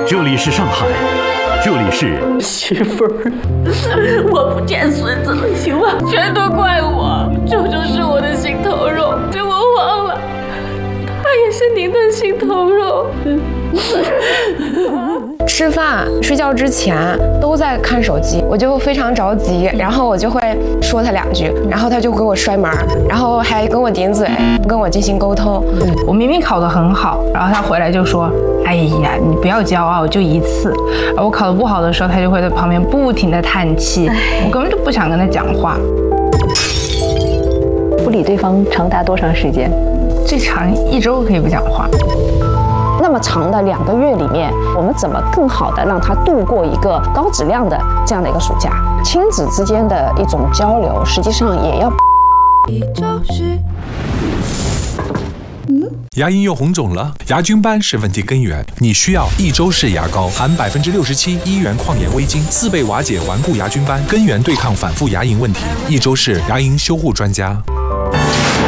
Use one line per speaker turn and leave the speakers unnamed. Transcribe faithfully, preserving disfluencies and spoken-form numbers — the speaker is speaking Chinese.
这里是上海，这里是
媳妇儿，我不见孙子了，行吗？全都怪我，舅舅是我的心头肉，这我忘了，他也是您的心头肉。
吃饭、睡觉之前都在看手机，我就非常着急，然后我就会说他两句，然后他就给我摔门，然后还跟我顶嘴，不跟我进行沟通。
我明明考得很好，然后他回来就说：“哎呀，你不要骄傲，就一次。”而我考得不好的时候，他就会在旁边不停地叹气，我根本就不想跟他讲话。
不理对方长达多长时间？
最长一周可以不讲话。
那么长的两个月里面，我们怎么更好的让他度过一个高质量的这样的一个暑假？亲子之间的一种交流，实际上也要。
牙龈又红肿了，牙菌斑是问题根源。你需要益州氏牙膏，含百分之六十七伊元矿盐微晶，四倍瓦解顽固牙菌斑，根源对抗反复牙龈问题。益州氏牙龈修护专家。